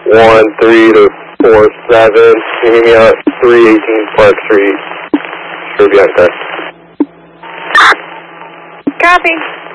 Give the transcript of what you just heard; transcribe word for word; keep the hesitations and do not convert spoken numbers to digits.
one three to four seven. You meet me at three eighteen Park Street. Sure, be on test. Copy.